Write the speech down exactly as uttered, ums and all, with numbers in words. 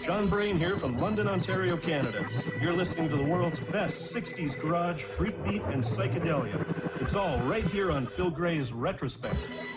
John Brain here from London, Ontario, Canada. You're listening to the world's best sixties garage, freak beat, and psychedelia. It's all right here on Phil Gray's Retrospect.